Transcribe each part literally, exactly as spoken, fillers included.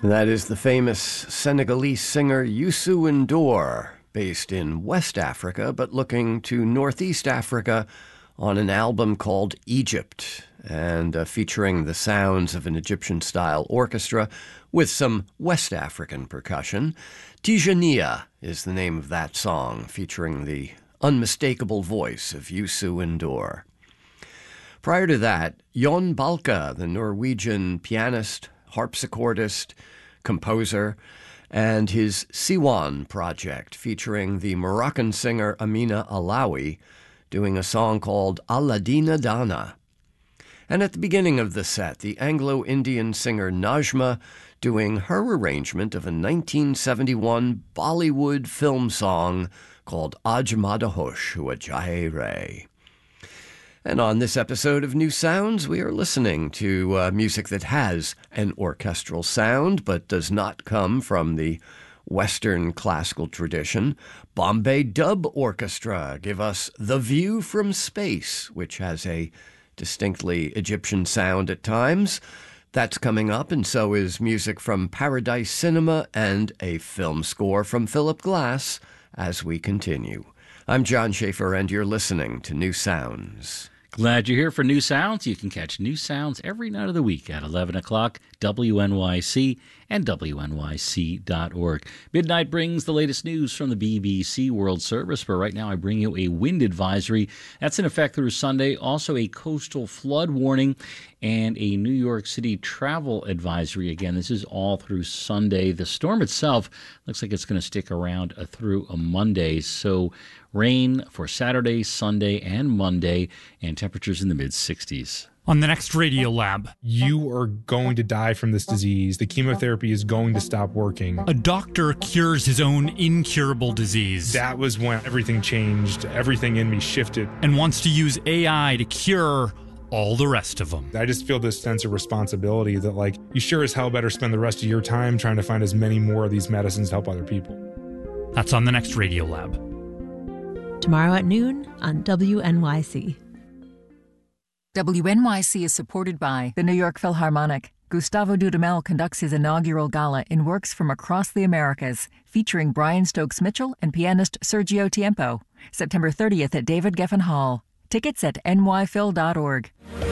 That is the famous Senegalese singer Youssou N'Dour, based in West Africa, but looking to Northeast Africa on an album called Egypt, and uh, featuring the sounds of an Egyptian-style orchestra with some West African percussion. Tijaniya is the name of that song, featuring the unmistakable voice of Youssou N'Dour. Prior to that, Jon Balke, the Norwegian pianist, harpsichordist, composer, and his Siwan project, featuring the Moroccan singer Amina Alawi, doing a song called Aladina Dana. And at the beginning of the set, the Anglo-Indian singer Najma doing her arrangement of a nineteen seventy-one Bollywood film song called Aaj Madhosh Hua Jaye Re. And on this episode of New Sounds, we are listening to uh, music that has an orchestral sound, but does not come from the Western classical tradition. Bombay Dub Orchestra give us The View from Space, which has a distinctly Egyptian sound at times. That's coming up, and so is music from Paradise Cinema and a film score from Philip Glass as we continue. I'm John Schaefer, and you're listening to New Sounds. Glad you're here for New Sounds. You can catch New Sounds every night of the week at eleven o'clock, W N Y C and W N Y C dot org. Midnight brings the latest news from the B B C World Service, but right now I bring you a wind advisory. That's in effect through Sunday. Also a coastal flood warning and a New York City travel advisory. Again, this is all through Sunday. The storm itself looks like it's going to stick around uh, through a Monday. So rain for Saturday, Sunday, and Monday, and temperatures in the mid-sixties. On the next Radio Lab, you are going to die from this disease. The chemotherapy is going to stop working. A doctor cures his own incurable disease. That was when everything changed. Everything in me shifted. And wants to use A I to cure all the rest of them. I just feel this sense of responsibility that, like, you sure as hell better spend the rest of your time trying to find as many more of these medicines to help other people. That's on the next Radio Lab. Tomorrow at noon on W N Y C. W N Y C is supported by the New York Philharmonic. Gustavo Dudamel conducts his inaugural gala in works from across the Americas, featuring Brian Stokes Mitchell and pianist Sergio Tiempo. September thirtieth at David Geffen Hall. Tickets at N Y phil dot org.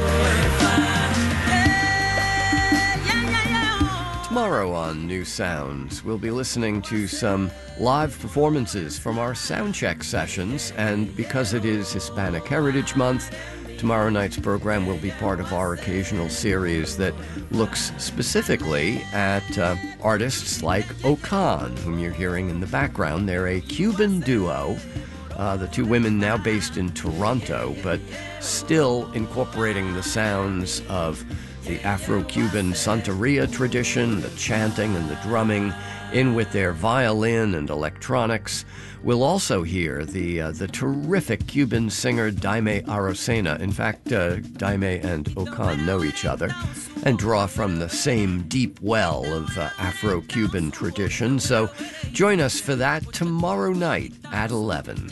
Tomorrow on New Sounds, we'll be listening to some live performances from our soundcheck sessions, and because it is Hispanic Heritage Month, tomorrow night's program will be part of our occasional series that looks specifically at uh, artists like Okan, whom you're hearing in the background. They're a Cuban duo, uh, the two women now based in Toronto, but still incorporating the sounds of the Afro-Cuban Santeria tradition, the chanting and the drumming, in with their violin and electronics. We'll also hear the uh, the terrific Cuban singer Daime Arocena. In fact, uh, Daime and Okan know each other and draw from the same deep well of uh, Afro-Cuban tradition. So join us for that tomorrow night at eleven.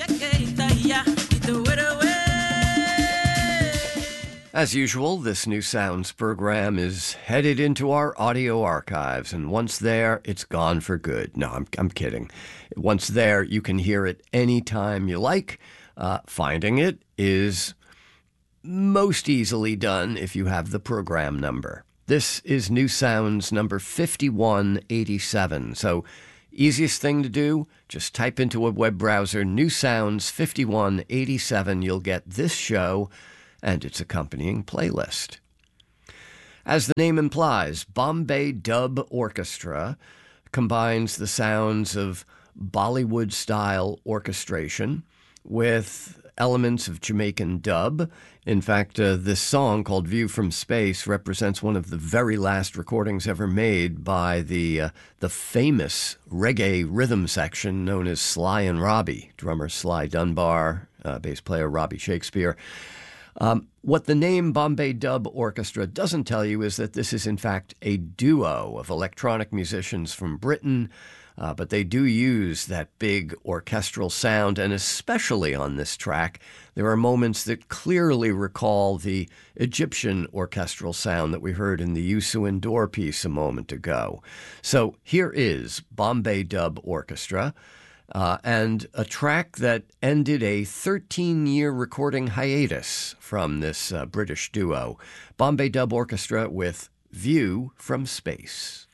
As usual, this New Sounds program is headed into our audio archives, and once there, it's gone for good. No, I'm, I'm kidding. Once there, you can hear it anytime you like. Uh, finding it is most easily done if you have the program number. This is New Sounds number fifty-one eighty-seven, so easiest thing to do, just type into a web browser, New Sounds fifty-one eighty-seven. You'll get this show and its accompanying playlist. As the name implies, Bombay Dub Orchestra combines the sounds of Bollywood-style orchestration with elements of Jamaican dub. In fact, uh, this song called View from Space represents one of the very last recordings ever made by the uh, the famous reggae rhythm section known as Sly and Robbie, drummer Sly Dunbar, uh, bass player Robbie Shakespeare. Um, what the name Bombay Dub Orchestra doesn't tell you is that this is, in fact, a duo of electronic musicians from Britain, Uh, but they do use that big orchestral sound, and especially on this track, there are moments that clearly recall the Egyptian orchestral sound that we heard in the Youssou N'Dour piece a moment ago. So here is Bombay Dub Orchestra, uh, and a track that ended a thirteen-year recording hiatus from this uh, British duo. Bombay Dub Orchestra with View from Space.